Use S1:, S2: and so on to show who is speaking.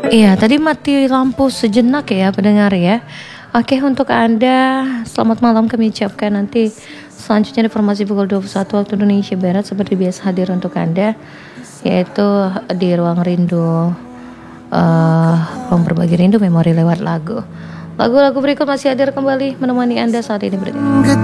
S1: Iya, tadi mati lampu sejenak ya pendengar ya. Oke, untuk Anda selamat malam kami ucapkan. Nanti selanjutnya informasi pukul 21 waktu Indonesia Barat seperti biasa hadir untuk Anda, yaitu di Ruang Rindu, eee, ruang berbagi rindu memori lewat lagu. Lagu-lagu berikut masih hadir kembali menemani Anda saat ini berdiri.